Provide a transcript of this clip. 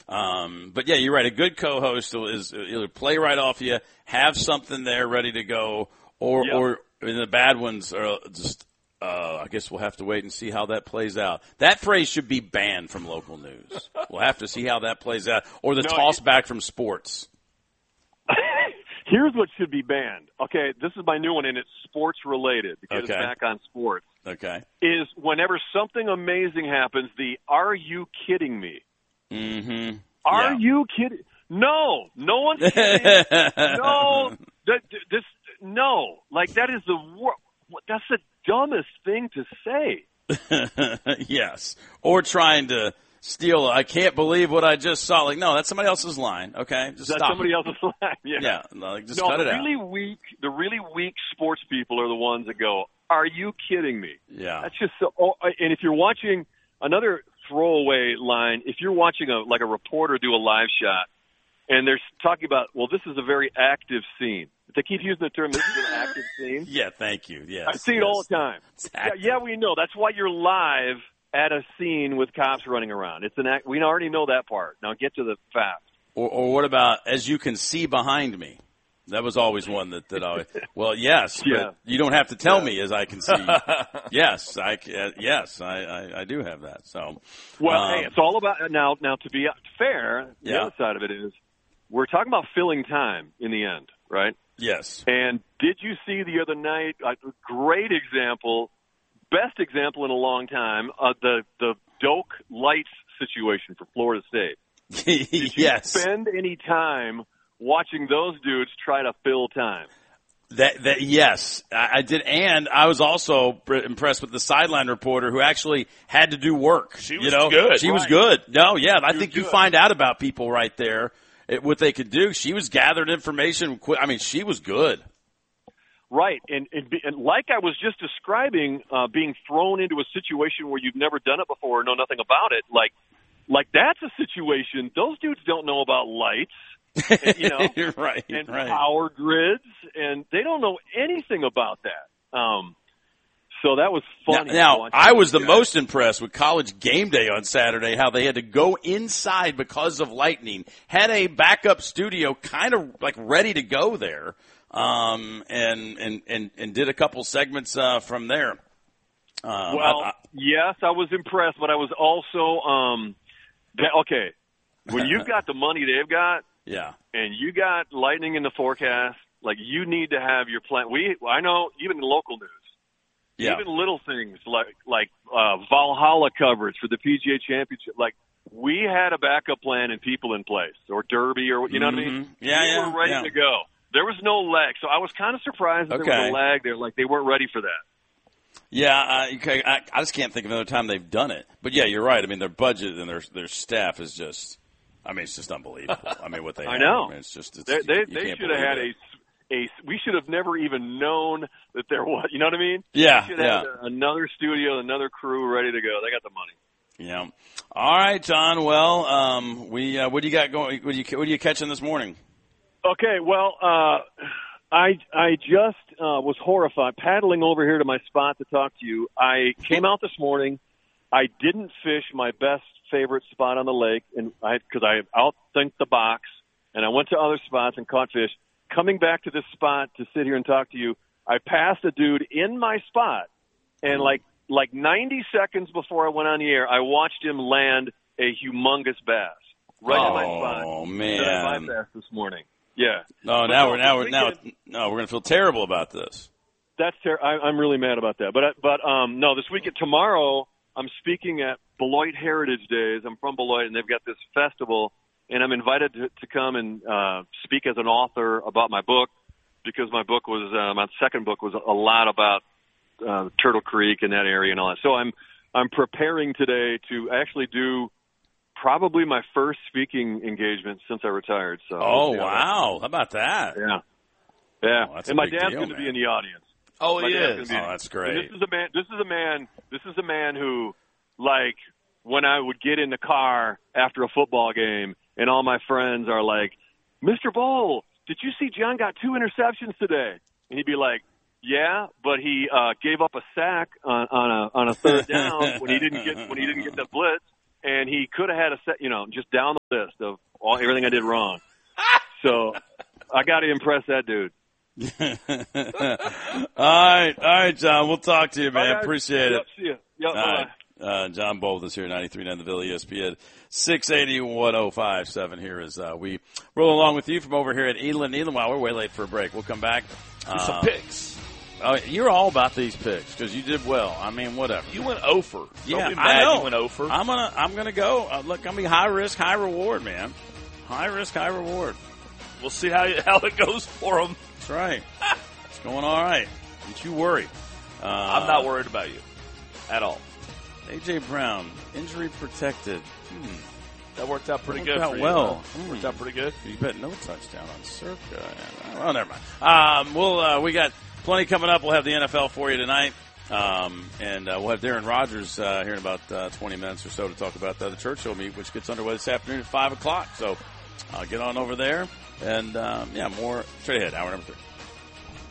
But yeah, you're right. A good co-host is either play right off you, have something there ready to go, or the bad ones are just. I guess we'll have to wait and see how that plays out. That phrase should be banned from local news. We'll have to see how that plays out, or the toss back from sports. Here's what should be banned. Okay, this is my new one, and it's sports related because it's back on sports. Okay. Is whenever something amazing happens, "Are you kidding me?" Mm-hmm. Are you kidding? No one's kidding. No. Like that is that's the dumbest thing to say. Yes, or trying to steal. I can't believe what I just saw. Like, no, that's somebody else's line. Okay, just that's stop. Somebody else's line. Yeah. Just cut it out. The really weak sports people are the ones that go, "Are you kidding me?" Yeah, that's just so. And if you're watching another throwaway line, if you're watching a reporter do a live shot, and they're talking about, well, this is a very active scene. They keep using the term, this is an active scene. Yeah, thank you. Yes, I see it all the time. Yeah, we know. That's why you're live at a scene with cops running around. It's an act. We already know that part. Now get to the facts. Or what about, as you can see behind me? That was always one that I. Well, yes, but you don't have to tell me as I can see. Yes, I do have that. So, well, hey, it's all about now. To be fair, the other side of it is we're talking about filling time in the end, right? Yes. And did you see the other night? A great example, best example in a long time. The Doak Lights situation for Florida State. Did you spend any time watching those dudes try to fill time? Yes, I did, and I was also impressed with the sideline reporter who actually had to do work. She was good. She was good. No, yeah, I think you find out about people right there, what they could do. She was gathered information. I mean, she was good. Right, and like I was just describing, being thrown into a situation where you've never done it before or know nothing about it, like that's a situation. Those dudes don't know about lights. And, right, power grids, and they don't know anything about that. So that was funny. Now I was the most impressed with College Game Day on Saturday, how they had to go inside because of lightning, had a backup studio kind of like ready to go there, and did a couple segments from there. Yes, I was impressed, but I was also okay. When you've got the money they've got. Yeah. And you got lightning in the forecast, like you need to have your plan. I know even in local news, even little things like Valhalla coverage for the PGA Championship, like we had a backup plan and people in place, or Derby, or you know what I mean? We were ready to go. There was no lag, so I was kind of surprised that there was a lag there, like they weren't ready for that. Yeah, I just can't think of another time they've done it. But yeah, you're right. I mean, their budget and their staff is just. I mean, it's just unbelievable. I mean, what they have. I know. I mean, it's just they should have had we should have never even known that there was. You know what I mean? Yeah. They should have another studio, another crew ready to go. They got the money. Yeah. All right, John. Well, what do you got going? What are you catching this morning? Okay. Well, I just was horrified paddling over here to my spot to talk to you. I came out this morning. I didn't fish my favorite spot on the lake, and because I outthink the box, and I went to other spots and caught fish. Coming back to this spot to sit here and talk to you, I passed a dude in my spot, and like 90 seconds before I went on the air, I watched him land a humongous bass right in my spot. Oh man! That I bypassed this morning. Yeah. No, now we're going to feel terrible about this. That's I'm really mad about that. But no, this weekend tomorrow I'm speaking at Beloit Heritage Days. I'm from Beloit, and they've got this festival, and I'm invited to come and speak as an author about my book, because my book was my second book was a lot about Turtle Creek and that area and all that. So I'm preparing today to actually do probably my first speaking engagement since I retired. So wow, how about that? Yeah. Oh, and my dad's going to be in the audience. Oh, he is. Oh, that's great. And this is a man who, like, when I would get in the car after a football game and all my friends are like, Mr. Bowl, did you see John got 2 interceptions today? And he'd be like, yeah, but he gave up a sack on a third down when he didn't get the blitz. and he could have had a set, just down the list of everything I did wrong. So I got to impress that dude. All right, John. We'll talk to you, man. Right, Appreciate it. See you. Yep, all right. John Bolt is here, 93.9 The Philly, ESPN 680-1057. Here as we roll along with you from over here at Elan. Wow, we're way late for a break. We'll come back. Some picks. You're all about these picks because you did well. I mean, whatever. You went over. Yeah, I know. You went over. I'm gonna go. Look, I'm gonna be high risk, high reward, man. High risk, high reward. We'll see how it goes for them. That's right. It's going all right. Don't you worry. I'm not worried about you at all. A.J. Brown, injury protected. That worked out pretty good for you. Well. Worked out pretty good. You bet no touchdown on Circa. Well, never mind. We got plenty coming up. We'll have the NFL for you tonight. And we'll have Darren Rogers here in about 20 minutes or so to talk about the Churchill meet, which gets underway this afternoon at 5 o'clock. So get on over there. And, more straight ahead, hour number 3.